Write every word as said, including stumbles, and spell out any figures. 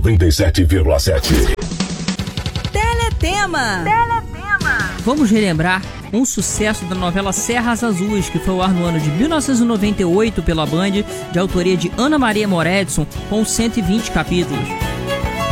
noventa e sete vírgula sete. Teletema. Teletema. Vamos relembrar um sucesso da novela Serras Azuis, que foi ao ar no ano de mil novecentos e noventa e oito pela Band, de autoria de Ana Maria Moredson, com cento e vinte capítulos.